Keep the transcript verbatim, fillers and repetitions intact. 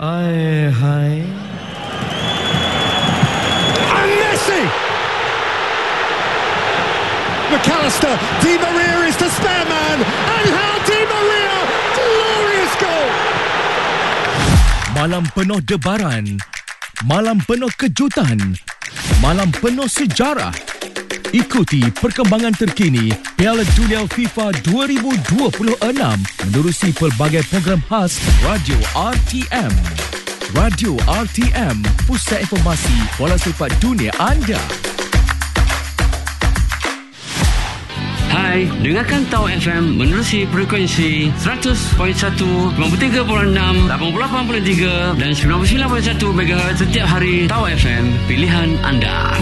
Hai, hai. And Messi! McAllister, Di Maria is the spare man, and how Di Maria, glorious goal! Malam penuh debaran, malam penuh kejutan, malam penuh sejarah. Ikuti perkembangan terkini Piala Dunia FIFA dua ribu dua puluh enam menerusi pelbagai program khas Radio R T M. Radio R T M, pusat informasi bola sepak dunia anda. Hai, dengarkan Tau F M menerusi frekuensi seratus perpuluhan satu, sembilan puluh tiga perpuluhan enam, lapan puluh lapan perpuluhan tiga dan sembilan puluh sembilan perpuluhan satu megahertz setiap hari. Tau F M, pilihan anda.